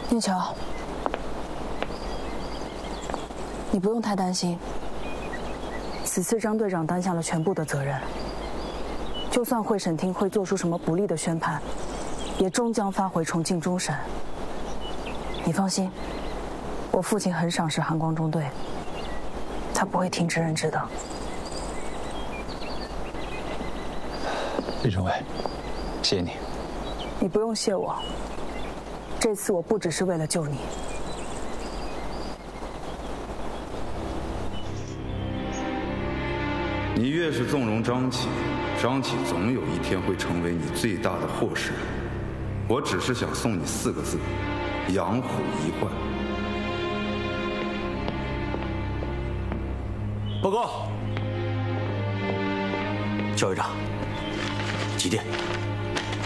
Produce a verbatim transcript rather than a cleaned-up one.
聂乔，你不用太担心。此次张队长担下了全部的责任，就算会审厅会做出什么不利的宣判，也终将发回重庆终审。你放心，我父亲很赏识韩光中队，他不会听之任之的。 李政委，谢谢你。 你不用谢我，这次我不只是为了救你。 你越是纵容张启，张启总有一天会成为你最大的祸事。我只是想送你四个字：养虎遗患。 报告，赵队长，几点？